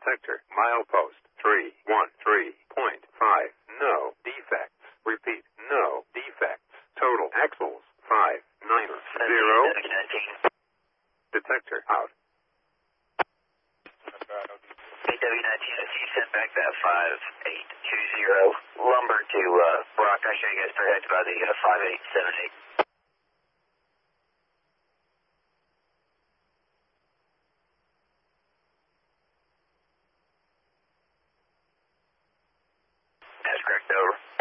Detector, milepost 313.5. No defects. Repeat, no defects. Total axles 590. Detector out. AW19, you sent back that 5820. Lumber to Brock. I'll show you guys direct by the 5878. That's correct, over.